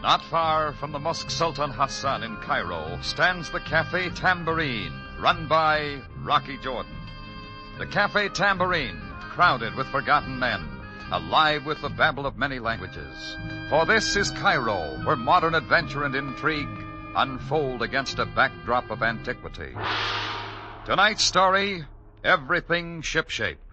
Not far from the Mosque Sultan Hassan in Cairo stands the Cafe Tambourine, run by Rocky Jordan. The Cafe Tambourine, crowded with forgotten men, alive with the babble of many languages. For this is Cairo, where modern adventure and intrigue unfold against a backdrop of antiquity. Tonight's story, Everything Shipshape.